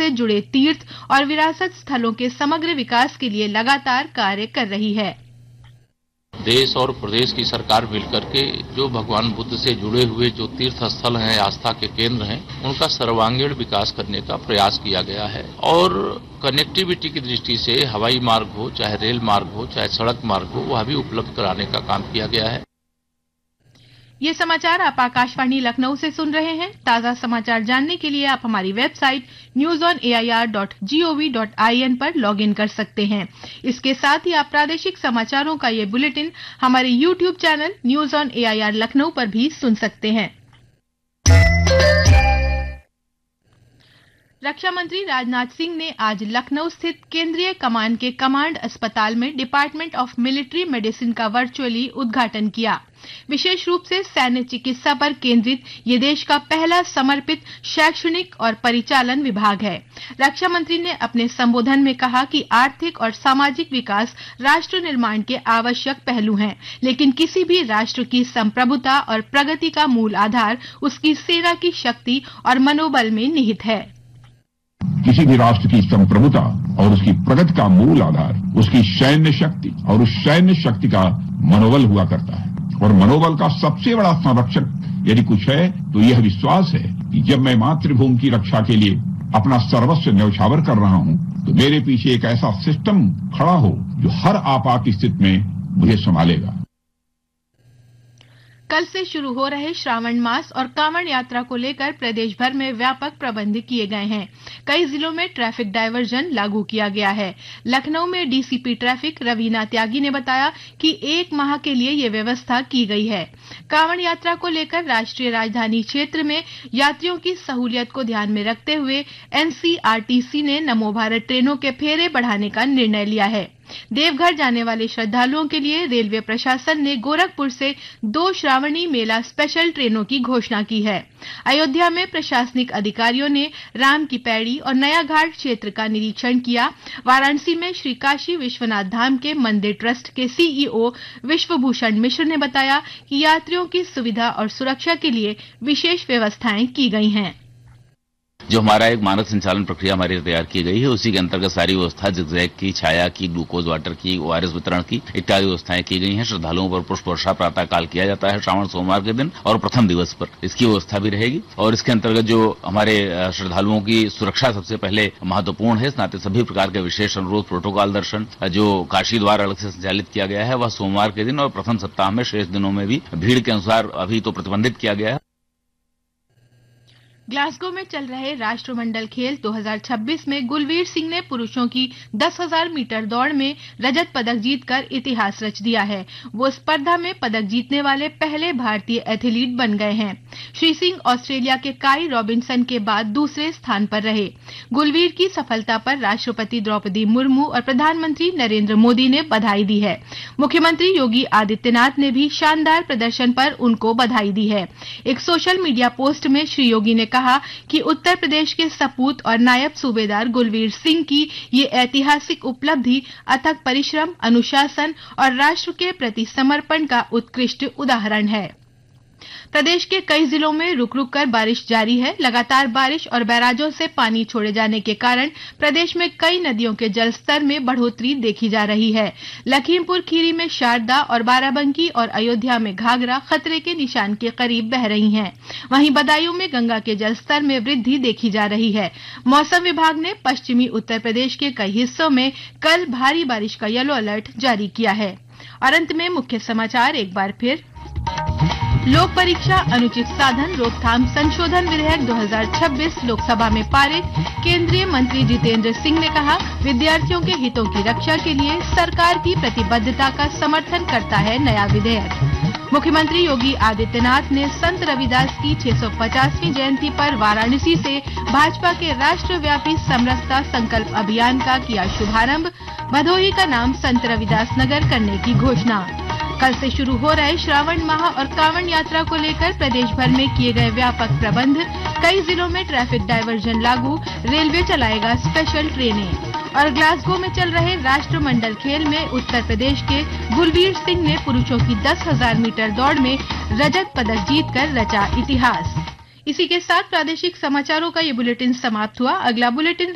से जुड़े तीर्थ और विरासत स्थलों के समग्र विकास के लिए लगातार कार्य कर रही है। देश और प्रदेश की सरकार मिलकर के जो भगवान बुद्ध से जुड़े हुए जो तीर्थ स्थल हैं, आस्था के केंद्र हैं, उनका सर्वांगीण विकास करने का प्रयास किया गया है और कनेक्टिविटी की दृष्टि से हवाई मार्ग हो, चाहे रेल मार्ग हो, चाहे सड़क मार्ग हो, वह भी उपलब्ध कराने का काम किया गया है। ये समाचार आप आकाशवाणी लखनऊ से सुन रहे हैं। ताजा समाचार जानने के लिए आप हमारी वेबसाइट newsonair.gov.in पर लॉगिन कर सकते हैं। इसके साथ ही आप प्रादेशिक समाचारों का ये बुलेटिन हमारे YouTube channel news on AIR Lucknow पर भी सुन सकते हैं। रक्षा मंत्री राजनाथ सिंह ने आज लखनऊ स्थित केंद्रीय कमान के कमांड अस्पताल में डिपार्टमेंट ऑफ मिलिट्री मेडिसिन का वर्चुअली उद्घाटन किया। विशेष रूप से सैन्य चिकित्सा पर केंद्रित ये देश का पहला समर्पित शैक्षणिक और परिचालन विभाग है। रक्षा मंत्री ने अपने संबोधन में कहा कि आर्थिक और सामाजिक विकास राष्ट्र निर्माण के आवश्यक पहलू हैं, लेकिन किसी भी राष्ट्र की संप्रभुता और प्रगति का मूल आधार उसकी सेना की शक्ति और मनोबल में निहित है। किसी भी राष्ट्र की संप्रभुता और उसकी प्रगति का मूल आधार उसकी सैन्य शक्ति और उस सैन्य शक्ति का मनोबल हुआ करता है। और मनोबल का सबसे बड़ा संरक्षक यदि कुछ है तो यह विश्वास है कि जब मैं मातृभूमि की रक्षा के लिए अपना सर्वस्व न्यौछावर कर रहा हूं तो मेरे पीछे एक ऐसा सिस्टम खड़ा हो जो हर आपात स्थिति में मुझे संभालेगा। कल से शुरू हो रहे श्रावण मास और कांवड़ यात्रा को लेकर प्रदेश भर में व्यापक प्रबंध किए गए हैं। कई जिलों में ट्रैफिक डायवर्जन लागू किया गया है। लखनऊ में डीसीपी ट्रैफिक रवीना त्यागी ने बताया कि 1 माह के लिए ये व्यवस्था की गई है। कांवड़ यात्रा को लेकर राष्ट्रीय राजधानी क्षेत्र में यात्रियों की सहूलियत को ध्यान में रखते हुए एनसीआरटीसी ने नमो भारत ट्रेनों के फेरे बढ़ाने का निर्णय लिया है। देवघर जाने वाले श्रद्धालुओं के लिए रेलवे प्रशासन ने गोरखपुर से 2 श्रावणी मेला स्पेशल ट्रेनों की घोषणा की है। अयोध्या में प्रशासनिक अधिकारियों ने राम की पैड़ी और नया घाट क्षेत्र का निरीक्षण किया। वाराणसी में श्री काशी विश्वनाथ धाम के मंदिर ट्रस्ट के सीईओ विश्वभूषण मिश्र ने बताया कि यात्रियों की सुविधा और सुरक्षा के लिए विशेष व्यवस्थाएं की गई हैं। जो हमारा एक मानक संचालन प्रक्रिया हमारी तैयार की गई है, उसी के अंतर्गत सारी व्यवस्था जिगजैग की, छाया की, ग्लूकोज वाटर की, ओआरएस वितरण की इत्यादि व्यवस्थाएं की गई हैं। श्रद्धालुओं पर पुष्प वर्षा प्रातः काल किया जाता है श्रावण सोमवार के दिन और प्रथम दिवस पर इसकी व्यवस्था भी रहेगी। और इसके अंतर्गत जो हमारे श्रद्धालुओं की सुरक्षा सबसे पहले महत्वपूर्ण है, नाते सभी प्रकार के विशेष अनुरोध प्रोटोकॉल दर्शन जो काशी द्वार अलग से संचालित किया गया है वह सोमवार के दिन और प्रथम सप्ताह में शेष दिनों में भी भीड़ के अनुसार अभी तो प्रतिबंधित किया गया है। ग्लासगो में चल रहे राष्ट्रमंडल खेल 2026 में गुलवीर सिंह ने पुरुषों की 10,000 मीटर दौड़ में रजत पदक जीतकर इतिहास रच दिया है। वो स्पर्धा में पदक जीतने वाले पहले भारतीय एथलीट बन गए हैं। श्री सिंह ऑस्ट्रेलिया के काई रॉबिन्सन के बाद दूसरे स्थान पर रहे। गुलवीर की सफलता पर राष्ट्रपति द्रौपदी मुर्मू और प्रधानमंत्री नरेंद्र मोदी ने बधाई दी है। मुख्यमंत्री योगी आदित्यनाथ ने भी शानदार प्रदर्शन पर उनको बधाई दी है। एक सोशल मीडिया पोस्ट में श्री योगी ने कहा कि उत्तर प्रदेश के सपूत और नायब सूबेदार गुलवीर सिंह की ये ऐतिहासिक उपलब्धि अथक परिश्रम, अनुशासन और राष्ट्र के प्रति समर्पण का उत्कृष्ट उदाहरण है। प्रदेश के कई जिलों में रुक रुक कर बारिश जारी है। लगातार बारिश और बैराजों से पानी छोड़े जाने के कारण प्रदेश में कई नदियों के जलस्तर में बढ़ोतरी देखी जा रही है। लखीमपुर खीरी में शारदा और बाराबंकी और अयोध्या में घाघरा खतरे के निशान के करीब बह रही हैं। वहीं बदायूं में गंगा के जलस्तर में वृद्धि देखी जा रही है। मौसम विभाग ने पश्चिमी उत्तर प्रदेश के कई हिस्सों में कल भारी बारिश का येलो अलर्ट जारी किया है। और अंत में मुख्य समाचार एक बार फिर। लोक परीक्षा अनुचित साधन रोकथाम संशोधन विधेयक 2026 लोकसभा में पारित। केंद्रीय मंत्री जितेंद्र सिंह ने कहा, विद्यार्थियों के हितों की रक्षा के लिए सरकार की प्रतिबद्धता का समर्थन करता है नया विधेयक। मुख्यमंत्री योगी आदित्यनाथ ने संत रविदास की 650वीं जयंती पर वाराणसी से भाजपा के राष्ट्रव्यापी समरसता संकल्प अभियान का किया शुभारंभ। भदोही का नाम संत रविदास नगर करने की घोषणा। कल से शुरू हो रहे श्रावण माह और कांवड़ यात्रा को लेकर प्रदेश भर में किए गए व्यापक प्रबंध। कई जिलों में ट्रैफिक डायवर्जन लागू, रेलवे चलाएगा स्पेशल ट्रेनें। और ग्लासगो में चल रहे राष्ट्रमंडल खेल में उत्तर प्रदेश के गुलवीर सिंह ने पुरुषों की 10,000 मीटर दौड़ में रजत पदक जीतकर रचा इतिहास। इसी के साथ प्रादेशिक समाचारों का ये बुलेटिन समाप्त हुआ। अगला बुलेटिन